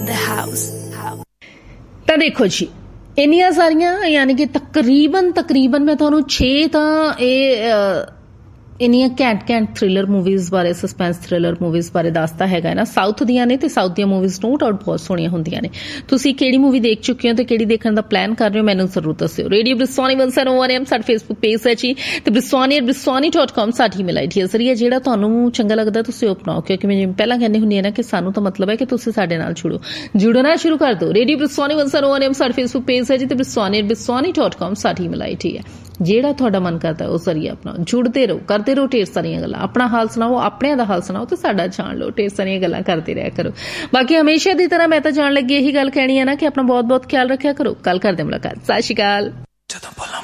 ਤਾਂ ਦੇਖੋ ਜੀ ਇੰਨੀਆਂ ਸਾਰੀਆਂ ਯਾਨੀ ਕਿ ਤਕਰੀਬਨ ਮੈਂ ਤੁਹਾਨੂੰ 6 ਤਾਂ ਇਹ ਇੰਨੀਆਂ ਘੈਂਟ ਥ੍ਰਿਲਰ ਮੂਵੀਜ਼ ਬਾਰੇ ਸਸਪੈਂਸ ਥ੍ਰਿਲਰ ਮੂਵੀਜ਼ ਬਾਰੇ ਦੱਸਦਾ ਹੈਗਾ ਨਾ। ਸਾਊਥ ਦੀਆਂ ਨੇ ਤੇ ਸਾਊਥ ਦੀਆਂ ਮੂਵੀਜ਼ ਨੋ ਡਾਊਟ ਬਹੁਤ ਸੋਹਣੀਆਂ ਹੁੰਦੀਆਂ ਨੇ। ਤੁਸੀਂ ਕਿਹੜੀ ਮੂਵੀ ਦੇਖ ਚੁੱਕੇ ਹੋ ਤੇ ਕਿਹੜੀ ਦੇਖਣ ਦਾ ਪਲਾਨ ਕਰ ਰਹੇ ਹੋ ਮੈਨੂੰ ਜ਼ਰੂਰ ਦੱਸਿਓ। ਰੇਡੀਓ ਬ੍ਰਿਸਵਾਨੀ 101 ਸਾਡੇ ਫੇਸਬੁੱਕ ਪੇਜ ਹੈ ਜੀ ਤੇ briswani@briswani.com ਸਾਡੀ ਈਮੇਲ ਆਈਡੀ ਹੈ। ਜ਼ਰੀਏ ਜਿਹੜਾ ਤੁਹਾਨੂੰ ਚੰਗਾ ਲੱਗਦਾ ਤੁਸੀਂ ਉਹ ਅਪਣਾਓ, ਕਿਉਂਕਿ ਮੈਂ ਜਿਵੇਂ ਪਹਿਲਾਂ ਕਹਿੰਦੀ ਹੁੰਦੀ ਹਾਂ ਨਾ ਕਿ ਸਾਨੂੰ ਤਾਂ ਮਤਲਬ ਹੈ ਕਿ ਤੁਸੀਂ ਸਾਡੇ ਨਾਲ ਜੁੜਨਾ ਸ਼ੁਰੂ ਕਰ ਦਿਓ। ਰੇਡੀਓ ਬ੍ਰਿਸਵਾਨੀ 101 ਸਾਡੇ ਫੇਸਬੁੱਕ ਪੇਜ ਹੈ ਜੀ ਤੇ briswani@briswani.com ਸਾਡੀ ਈਮੇਲ ਆਈਡੀ ਹੈ। ਜਿਹੜਾ ਤੁਹਾਡਾ ਮਨ ਕਰਦਾ ਉਹ ਜ਼ਰੀਏ ਆਪਣਾ ਜੁੜਦੇ ਰਹੋ, ਕਰਦੇ ਰਹੋ ਢੇਰ ਸਾਰੀਆਂ ਗੱਲਾਂ। ਆਪਣਾ ਹਾਲ ਸੁਣਾਓ, ਆਪਣਿਆਂ ਦਾ ਹਾਲ ਸੁਣਾਓ ਤੇ ਸਾਡਾ ਜਾਣ ਲਓ, ਢੇਰ ਸਾਰੀਆਂ ਗੱਲਾਂ ਕਰਦੇ ਰਿਹਾ ਕਰੋ। ਬਾਕੀ ਹਮੇਸ਼ਾ ਦੀ ਤਰ੍ਹਾਂ ਮੈਂ ਤਾਂ ਜਾਣ ਲੱਗੀ ਇਹੀ ਗੱਲ ਕਹਿਣੀ ਹੈ ਨਾ ਕਿ ਆਪਣਾ ਬਹੁਤ ਖਿਆਲ ਰੱਖਿਆ ਕਰੋ। ਕੱਲ ਕਰਦੇ ਮੁਲਾਕਾਤ। ਸਤਿ ਸ਼੍ਰੀ ਅਕਾਲ।